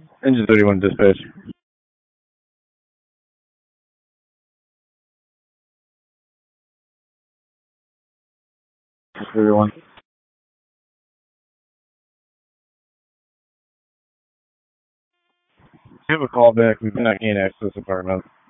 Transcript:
Engine 31 dispatch. 31. Give a call back. We cannot gain access apartment.